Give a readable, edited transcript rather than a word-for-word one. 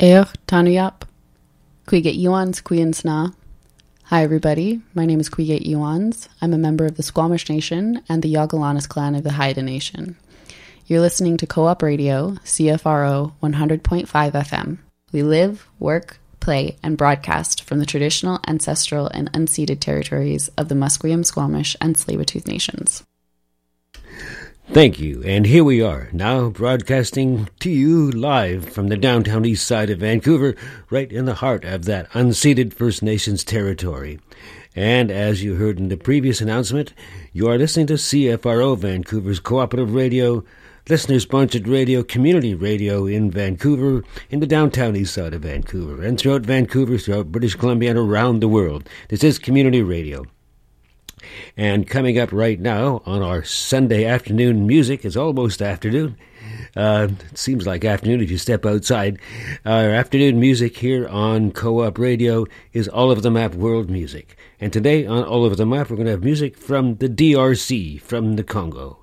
Tanuyap, Quiget Iwans Quiansna. Hi everybody, my name is Quiget Iwans. I'm a member of the Squamish Nation and the Yagalanas clan of the Haida Nation. You're listening to Co-op Radio, CFRO 100.5 FM. We live, work, play, and broadcast from the traditional, ancestral, and unceded territories of the Musqueam, Squamish, and Tsleil-Waututh nations. Thank you, and here we are, now broadcasting to you live from the downtown east side of Vancouver, right in the heart of that unceded First Nations territory. And as you heard in the previous announcement, you are listening to CFRO, Vancouver's cooperative radio, listener-sponsored radio, community radio in Vancouver, in the downtown east side of Vancouver, and throughout Vancouver, throughout British Columbia, and around the world. This is community radio. And coming up right now on our Sunday afternoon music, it's almost afternoon. It seems like afternoon if you step outside. Our afternoon music here on Co-op Radio is All Over the Map World Music. And today on All Over the Map, we're going to have music from the DRC, from the Congo.